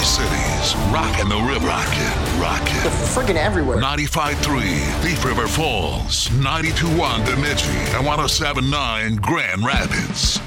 Cities, rocking the river. Rockin'. Friggin' everywhere. 95.3 Thief River Falls, 92.1 Bemidji, and 107.9 Grand Rapids.